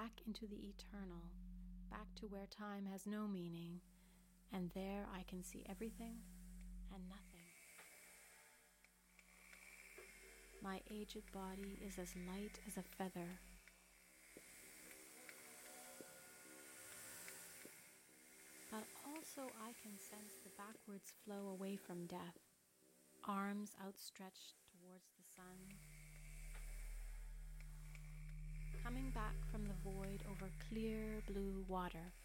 back into the eternal, back to where time has no meaning, and there I can see everything and nothing. My aged body is as light as a feather. But also I can sense the backwards flow away from death, arms outstretched towards the sun, coming back from the void over clear blue water,